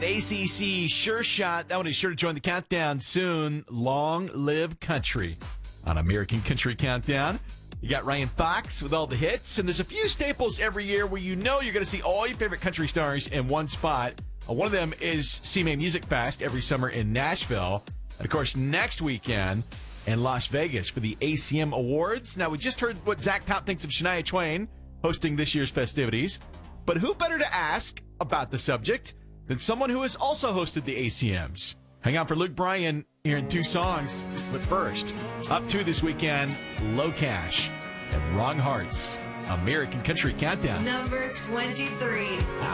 ACC Sure Shot. That one is sure to join the countdown soon. Long Live Country on American Country Countdown. You got Ryan Fox with all the hits, and there's a few staples every year where you know you're going to see all your favorite country stars in one spot. One of them is CMA Music Fest every summer in Nashville. And, of course, next weekend in Las Vegas for the ACM Awards. Now, we just heard what Zach Top thinks of Shania Twain hosting this year's festivities. But who better to ask about the subject than someone who has also hosted the ACMs? Hang on for Luke Bryan here in two songs. But first, up to this weekend, Low Cash and Wrong Hearts. American Country Countdown. Number 23.